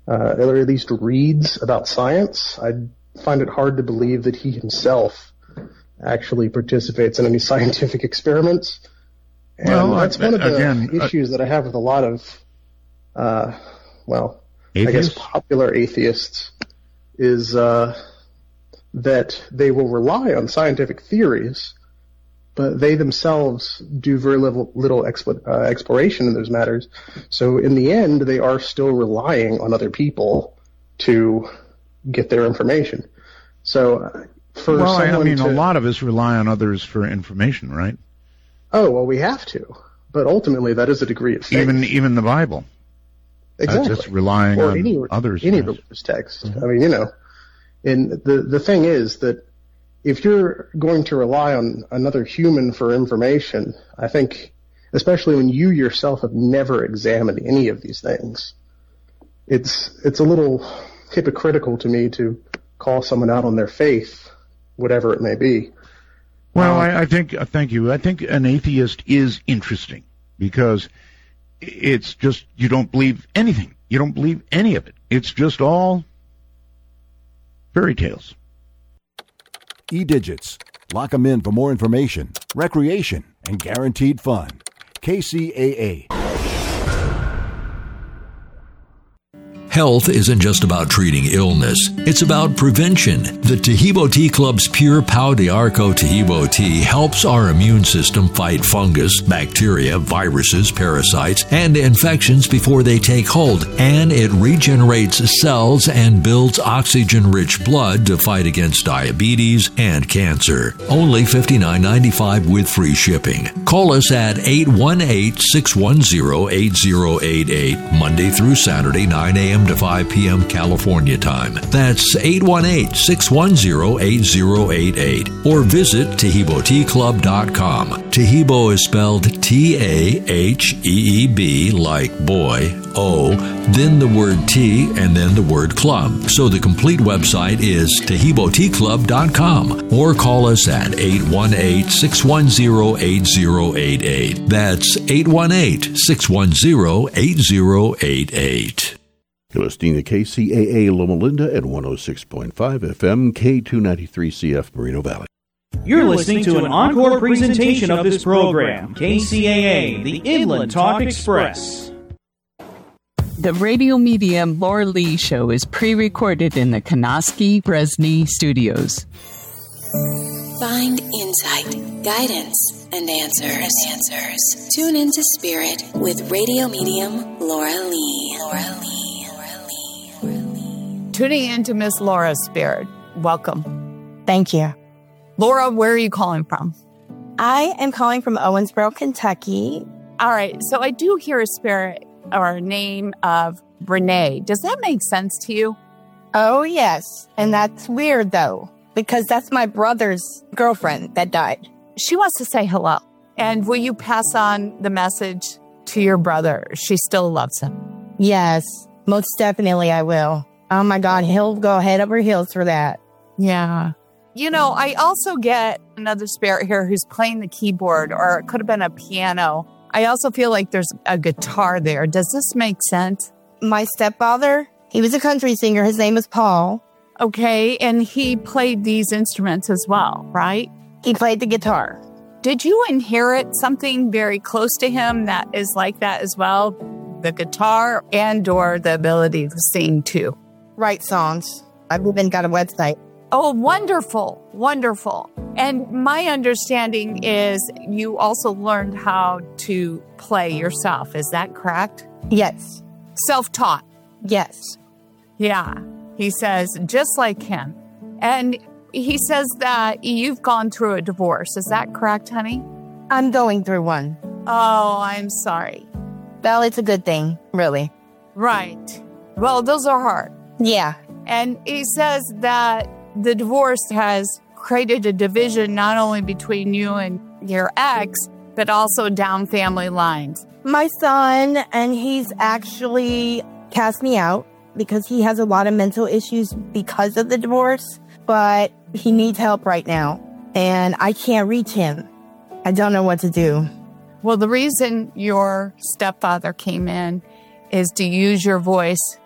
or at least reads about science. I find it hard to believe that he himself actually participates in any scientific experiments. And that's one of the issues that I have with a lot of, I guess popular atheists is that they will rely on scientific theories, but they themselves do very little exploration in those matters. So in the end, they are still relying on other people to get their information. So a lot of us rely on others for information, right? Oh, well, we have to. But ultimately, that is a degree of faith. Even the Bible. Exactly. Just relying on others. Any religious text. Mm-hmm. I mean, and the thing is that if you're going to rely on another human for information, I think, especially when you yourself have never examined any of these things, it's a little hypocritical to me to call someone out on their faith, whatever it may be. Well, I think, thank you. I think an atheist is interesting because it's just, you don't believe anything. You don't believe any of it. It's just all fairy tales. E-Digits. Lock them in for more information, recreation, and guaranteed fun. KCAA. Health isn't just about treating illness. It's about prevention. The Tahibo Tea Club's Pure Pau de Arco Tahibo tea helps our immune system fight fungus, bacteria, viruses, parasites, and infections before they take hold. And it regenerates cells and builds oxygen-rich blood to fight against diabetes and cancer. Only $59.95 with free shipping. Call us at 818-610-8088, Monday through Saturday, 9 a.m. to 5 p.m. California time. That's 818-610-8088. Or visit TahiboTeaClub.com. Tahibo is spelled T-A-H-E-E-B like boy, O, then the word tea, and then the word club. So the complete website is TahiboTeaClub.com. Or call us at 818-610-8088. That's 818-610-8088. You're listening to KCAA Loma Linda at 106.5 FM, K293CF Moreno Valley. You're listening to an encore presentation of this program, KCAA, the Inland Talk Express. The radio medium Laura Lee Show is pre-recorded in the Kanoski Bresney Studios. Find insight, guidance, and answers. Tune into Spirit with radio medium Laura Lee. Tuning into Miss Laura's Spirit. Welcome. Thank you. Laura, where are you calling from? I am calling from Owensboro, Kentucky. All right. So I do hear a spirit or a name of Renee. Does that make sense to you? Oh, yes. And that's weird, though, because that's my brother's girlfriend that died. She wants to say hello. And will you pass on the message to your brother? She still loves him. Yes, most definitely I will. Oh, my God. He'll go head over heels for that. Yeah. You know, I also get another spirit here who's playing the keyboard, or it could have been a piano. I also feel like there's a guitar there. Does this make sense? My stepfather, he was a country singer. His name is Paul. Okay, and he played these instruments as well, right? He played the guitar. Did you inherit something very close to him that is like that as well? The guitar and or the ability to sing too? Write songs. I've even got a website. Oh, wonderful. Wonderful. And my understanding is you also learned how to play yourself. Is that correct? Yes. Self-taught? Yes. Yeah. He says, just like him. And he says that you've gone through a divorce. Is that correct, honey? I'm going through one. Oh, I'm sorry. Well, it's a good thing, really. Right. Well, those are hard. Yeah. And he says that the divorce has created a division not only between you and your ex, but also down family lines. My son, and he's actually cast me out because he has a lot of mental issues because of the divorce, but he needs help right now, and I can't reach him. I don't know what to do. Well, the reason your stepfather came in is to use your voice